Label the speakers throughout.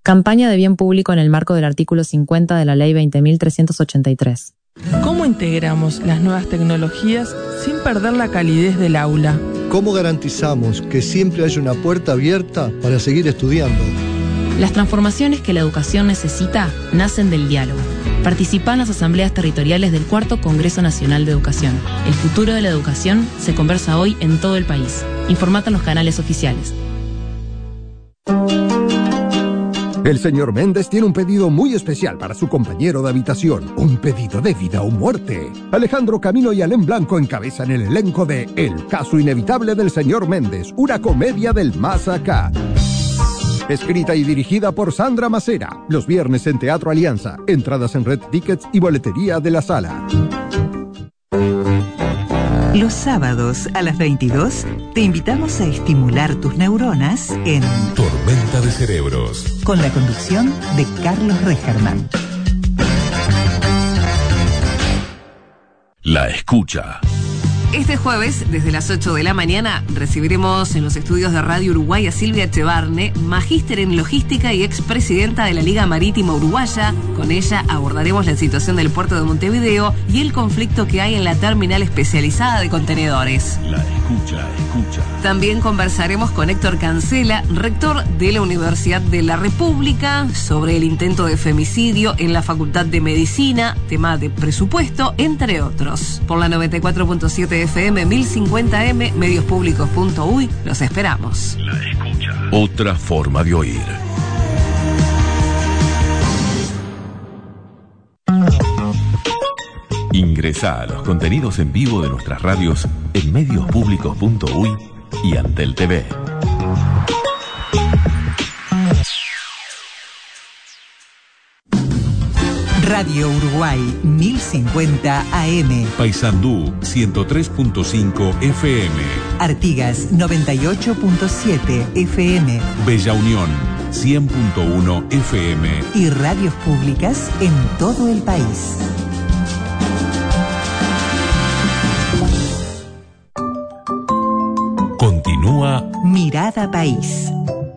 Speaker 1: Campaña de bien público en el marco del artículo 50 de la Ley 20.383.
Speaker 2: ¿Cómo integramos las nuevas tecnologías sin perder la calidez del aula?
Speaker 3: ¿Cómo garantizamos que siempre haya una puerta abierta para seguir estudiando?
Speaker 1: Las transformaciones que la educación necesita nacen del diálogo. Participa en las asambleas territoriales del Cuarto Congreso Nacional de Educación. El futuro de la educación se conversa hoy en todo el país. Informate en los canales oficiales.
Speaker 4: El señor Méndez tiene un pedido muy especial para su compañero de habitación. Un pedido de vida o muerte. Alejandro Camino y Alén Blanco encabezan el elenco de El caso inevitable del señor Méndez, una comedia del más acá. Escrita y dirigida por Sandra Macera. Los viernes en Teatro Alianza. Entradas en Red Tickets y boletería de la sala.
Speaker 5: Los sábados a las 22 te invitamos a estimular tus neuronas en
Speaker 6: Tormenta de Cerebros,
Speaker 5: con la conducción de Carlos Regerman.
Speaker 6: La escucha.
Speaker 7: Este jueves, desde las 8 de la mañana, recibiremos en los estudios de Radio Uruguay a Silvia Echevarne, magíster en logística y expresidenta de la Liga Marítima Uruguaya. Con ella abordaremos la situación del puerto de Montevideo y el conflicto que hay en la terminal especializada de contenedores.
Speaker 6: La escucha.
Speaker 7: También conversaremos con Héctor Cancela, rector de la Universidad de la República, sobre el intento de femicidio en la Facultad de Medicina, tema de presupuesto, entre otros. Por la 94.7 FM 1050M, mediospublicos.uy, los esperamos.
Speaker 6: La escucha. Otra forma de oír. Ingresá a los contenidos en vivo de nuestras radios en mediospublicos.uy y Antel TV.
Speaker 5: Radio Uruguay 1050 AM.
Speaker 6: Paysandú 103.5 FM.
Speaker 5: Artigas 98.7 FM.
Speaker 6: Bella Unión 100.1 FM.
Speaker 5: Y radios públicas en todo el país.
Speaker 6: Continúa
Speaker 5: Mirada País.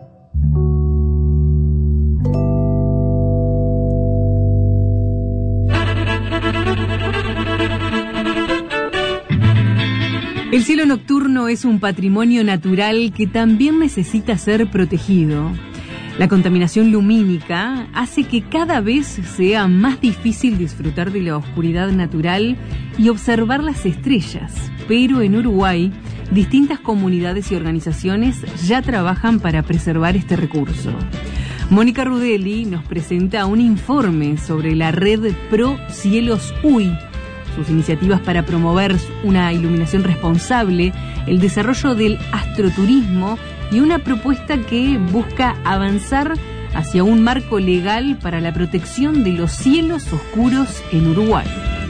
Speaker 8: El cielo nocturno es un patrimonio natural que también necesita ser protegido. La contaminación lumínica hace que cada vez sea más difícil disfrutar de la oscuridad natural y observar las estrellas. Pero en Uruguay, distintas comunidades y organizaciones ya trabajan para preservar este recurso. Mónica Rudelli nos presenta un informe sobre la red Pro Cielos UI, sus iniciativas para promover una iluminación responsable, el desarrollo del astroturismo y una propuesta que busca avanzar hacia un marco legal para la protección de los cielos oscuros en Uruguay.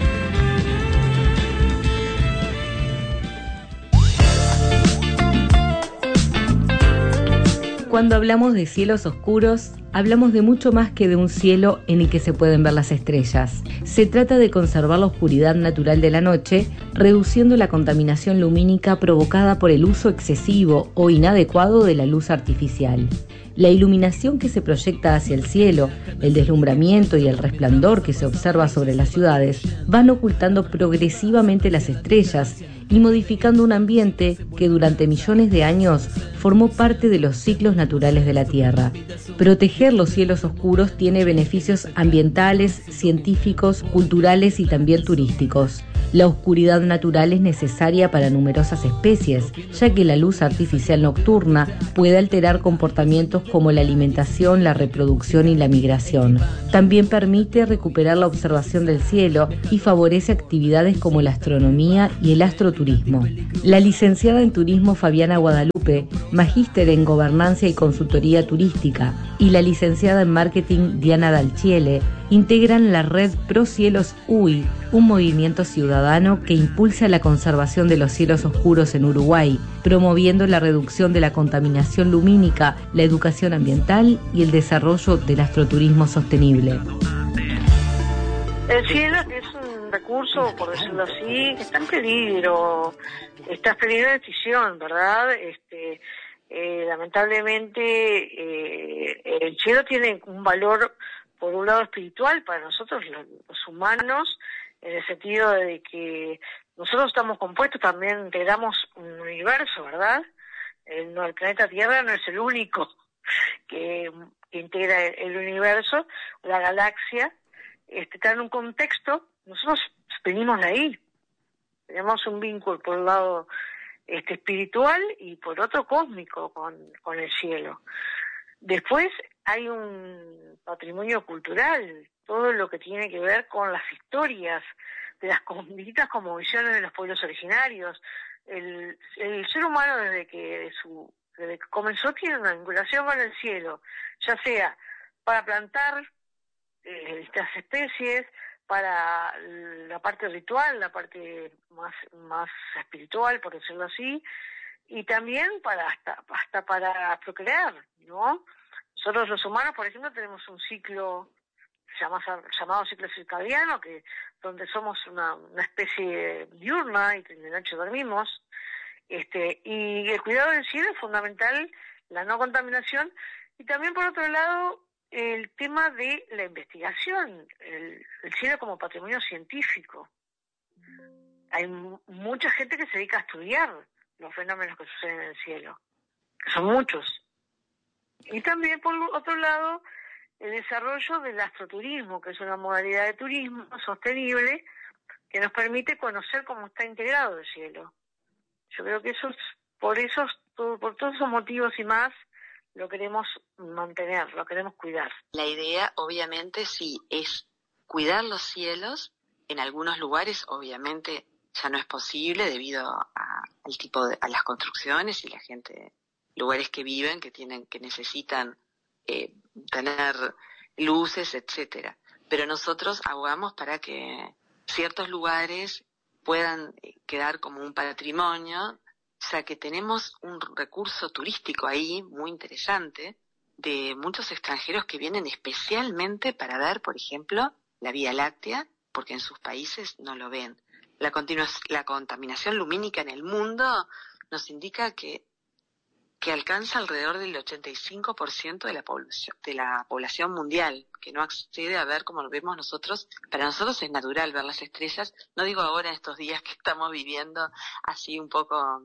Speaker 8: Cuando hablamos de cielos oscuros, hablamos de mucho más que de un cielo en el que se pueden ver las estrellas. Se trata de conservar la oscuridad natural de la noche, reduciendo la contaminación lumínica provocada por el uso excesivo o inadecuado de la luz artificial. La iluminación que se proyecta hacia el cielo, el deslumbramiento y el resplandor que se observa sobre las ciudades van ocultando progresivamente las estrellas y modificando un ambiente que durante millones de años formó parte de los ciclos naturales de la Tierra. Proteger los cielos oscuros tiene beneficios ambientales, científicos, culturales y también turísticos. La oscuridad natural es necesaria para numerosas especies, ya que la luz artificial nocturna puede alterar comportamientos como la alimentación, la reproducción y la migración. También permite recuperar la observación del cielo y favorece actividades como la astronomía y el astroturismo. La licenciada en turismo Fabiana Guadalupe, magíster en gobernanza y consultoría turística, y la licenciada en marketing Diana Dalchiele, integran la red Pro Cielos UI, un movimiento ciudadano que impulsa la conservación de los cielos oscuros en Uruguay, promoviendo la reducción de la contaminación lumínica, la educación ambiental y el desarrollo del astroturismo sostenible.
Speaker 9: El cielo es un recurso, por decirlo así, que está en peligro de extinción, ¿verdad? lamentablemente el cielo tiene un valor, por un lado, espiritual para nosotros los humanos, en el sentido de que nosotros estamos compuestos, también integramos un universo, ¿verdad? El planeta Tierra no es el único que integra el universo, la galaxia, está en un contexto, nosotros venimos de ahí, tenemos un vínculo por un lado espiritual y por otro cósmico con el cielo. Después hay un patrimonio cultural, todo lo que tiene que ver con las historias de las distintas cosmovisiones de los pueblos originarios. El ser humano desde que comenzó tiene una vinculación con el cielo, ya sea para plantar estas especies, para la parte ritual, la parte más espiritual, por decirlo así, y también hasta para procrear, ¿no? Nosotros los humanos, por ejemplo, tenemos un ciclo llamado ciclo circadiano, donde somos una especie diurna y de noche dormimos, y el cuidado del cielo es fundamental, la no contaminación, y también por otro lado el tema de la investigación, el cielo como patrimonio científico. Hay mucha gente que se dedica a estudiar los fenómenos que suceden en el cielo, que son muchos. Y también, por otro lado, el desarrollo del astroturismo, que es una modalidad de turismo sostenible que nos permite conocer cómo está integrado el cielo. Yo creo que por todos esos motivos y más, lo queremos mantener, lo queremos cuidar.
Speaker 10: La idea, obviamente, sí, es cuidar los cielos. En algunos lugares, obviamente, ya no es posible debido al tipo a las construcciones y la gente, lugares que viven, que necesitan tener luces, etcétera. Pero nosotros abogamos para que ciertos lugares puedan quedar como un patrimonio, o sea que tenemos un recurso turístico ahí muy interesante de muchos extranjeros que vienen especialmente para ver, por ejemplo, la Vía Láctea, porque en sus países no lo ven. La contaminación lumínica en el mundo nos indica que alcanza alrededor del 85% de la población mundial, que no accede a ver como lo vemos nosotros. Para nosotros es natural ver las estrellas, no digo ahora estos días que estamos viviendo así un poco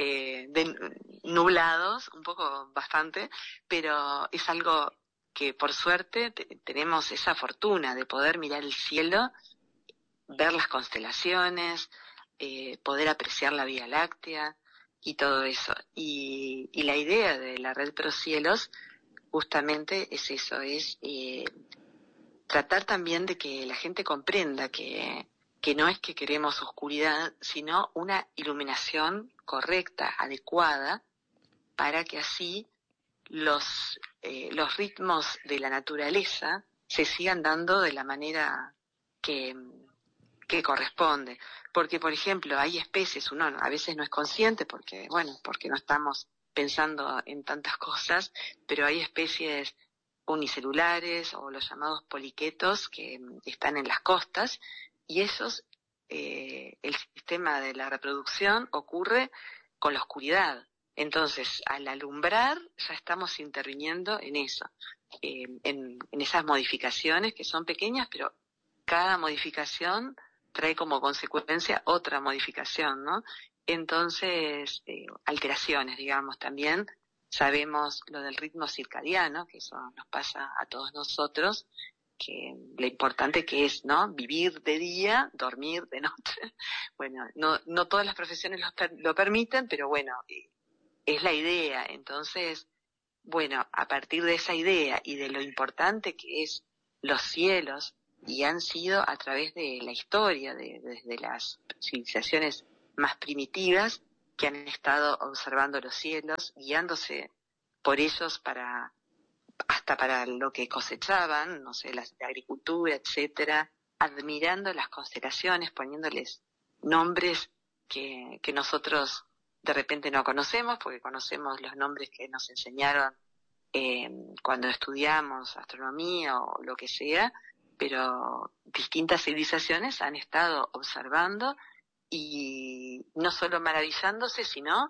Speaker 10: nublados, un poco bastante, pero es algo que por suerte tenemos esa fortuna de poder mirar el cielo, ver las constelaciones, poder apreciar la Vía Láctea y todo eso. Y la idea de la Red Procielos justamente es eso, es tratar también de que la gente comprenda que no es que queremos oscuridad, sino una iluminación correcta, adecuada, para que así los ritmos de la naturaleza se sigan dando de la manera que corresponde. Porque, por ejemplo, hay especies, uno a veces no es consciente porque no estamos pensando en tantas cosas, pero hay especies unicelulares o los llamados poliquetos que están en las costas, y esos, el sistema de la reproducción ocurre con la oscuridad. Entonces, al alumbrar ya estamos interviniendo en eso, en esas modificaciones que son pequeñas, pero cada modificación trae como consecuencia otra modificación, ¿no? Entonces, alteraciones, digamos, también sabemos lo del ritmo circadiano, que eso nos pasa a todos nosotros, que lo importante que es, ¿no? Vivir de día, dormir de noche. Bueno, no todas las profesiones lo permiten, pero bueno, es la idea. Entonces, bueno, a partir de esa idea y de lo importante que es los cielos, y han sido a través de la historia, desde las civilizaciones más primitivas, que han estado observando los cielos, guiándose por ellos hasta para lo que cosechaban, no sé, la agricultura, etcétera, admirando las constelaciones, poniéndoles nombres que nosotros de repente no conocemos, porque conocemos los nombres que nos enseñaron cuando estudiamos astronomía o lo que sea, pero distintas civilizaciones han estado observando y no solo maravillándose, sino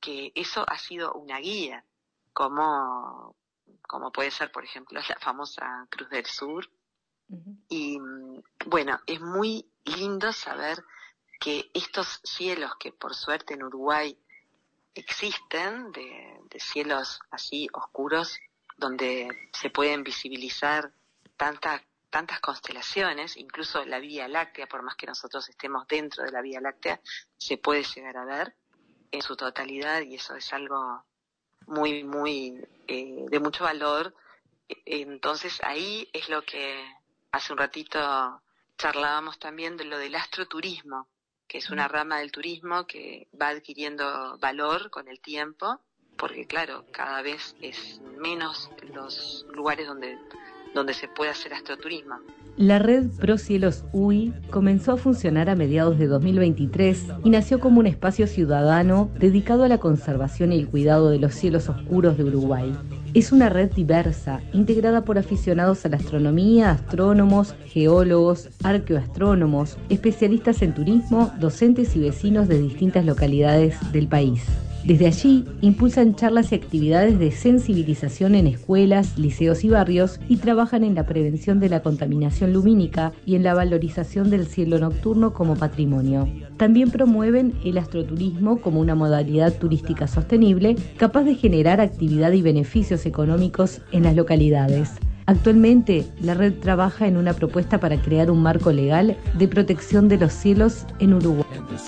Speaker 10: que eso ha sido una guía, como puede ser, por ejemplo, la famosa Cruz del Sur. Y bueno, es muy lindo saber que estos cielos que por suerte en Uruguay existen, de cielos así oscuros, donde se pueden visibilizar tantas constelaciones, incluso la Vía Láctea, por más que nosotros estemos dentro de la Vía Láctea, se puede llegar a ver en su totalidad, y eso es algo muy, muy de mucho valor. Entonces ahí es lo que hace un ratito charlábamos también de lo del astroturismo, que es una rama del turismo que va adquiriendo valor con el tiempo, porque claro, cada vez es menos los lugares donde se puede hacer astroturismo.
Speaker 8: La red ProCielos UI comenzó a funcionar a mediados de 2023 y nació como un espacio ciudadano dedicado a la conservación y el cuidado de los cielos oscuros de Uruguay. Es una red diversa, integrada por aficionados a la astronomía, astrónomos, geólogos, arqueoastrónomos, especialistas en turismo, docentes y vecinos de distintas localidades del país. Desde allí, impulsan charlas y actividades de sensibilización en escuelas, liceos y barrios y trabajan en la prevención de la contaminación lumínica y en la valorización del cielo nocturno como patrimonio. También promueven el astroturismo como una modalidad turística sostenible, capaz de generar actividad y beneficios económicos en las localidades. Actualmente, la red trabaja en una propuesta para crear un marco legal de protección de los cielos en Uruguay.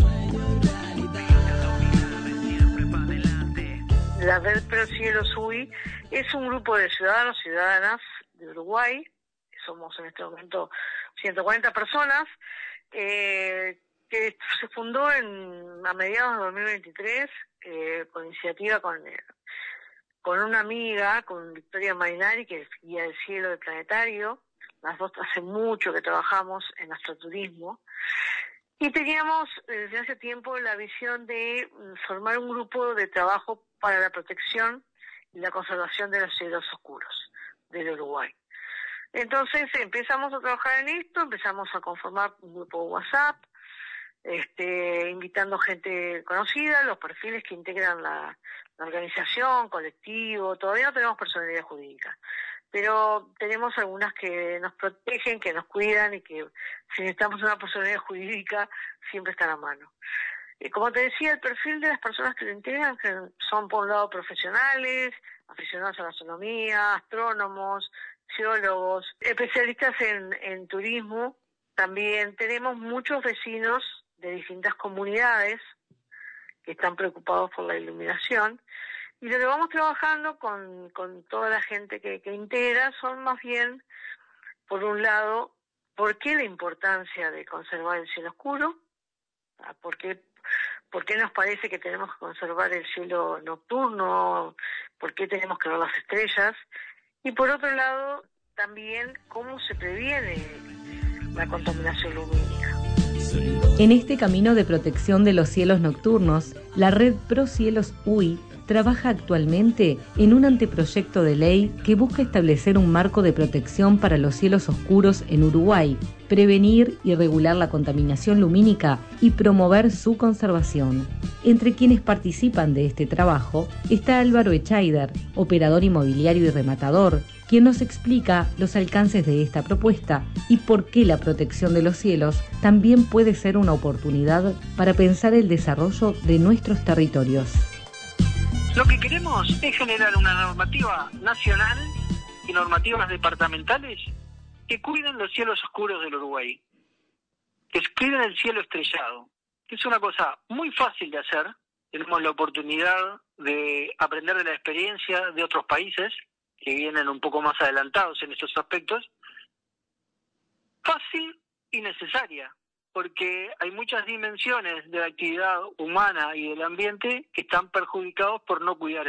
Speaker 9: La red ProCielos UI es un grupo de ciudadanos y ciudadanas de Uruguay, somos en este momento 140 personas, que se fundó a mediados de 2023 con iniciativa con una amiga, con Victoria Marinari, que es guía del cielo del planetario. Las dos hace mucho que trabajamos en astroturismo. Y teníamos desde hace tiempo la visión de formar un grupo de trabajo para la protección y la conservación de los cielos oscuros del Uruguay. Entonces empezamos a trabajar en esto, empezamos a conformar un grupo de WhatsApp, invitando gente conocida, los perfiles que integran la organización, colectivo. Todavía no tenemos personalidad jurídica, pero tenemos algunas que nos protegen, que nos cuidan y que si necesitamos una personalidad jurídica siempre están a mano. Como te decía, el perfil de las personas que lo integran que son por un lado profesionales, aficionados a la astronomía, astrónomos, geólogos, especialistas en turismo. También tenemos muchos vecinos de distintas comunidades que están preocupados por la iluminación. Y lo que vamos trabajando con toda la gente que integra son más bien, por un lado, ¿por qué la importancia de conservar el cielo oscuro? ¿Por qué nos parece que tenemos que conservar el cielo nocturno? ¿Por qué tenemos que ver las estrellas? Y por otro lado, también cómo se previene la contaminación lumínica.
Speaker 8: En este camino de protección de los cielos nocturnos, la red ProCielos UI trabaja actualmente en un anteproyecto de ley que busca establecer un marco de protección para los cielos oscuros en Uruguay, prevenir y regular la contaminación lumínica y promover su conservación. Entre quienes participan de este trabajo está Álvaro Echaider, operador inmobiliario y rematador, quien nos explica los alcances de esta propuesta y por qué la protección de los cielos también puede ser una oportunidad para pensar el desarrollo de nuestros territorios.
Speaker 11: Lo que queremos es generar una normativa nacional y normativas departamentales que cuiden los cielos oscuros del Uruguay, que cuiden el cielo estrellado, que es una cosa muy fácil de hacer. Tenemos la oportunidad de aprender de la experiencia de otros países que vienen un poco más adelantados en estos aspectos. Fácil y necesaria, porque hay muchas dimensiones de la actividad humana y del ambiente que están perjudicados por no cuidar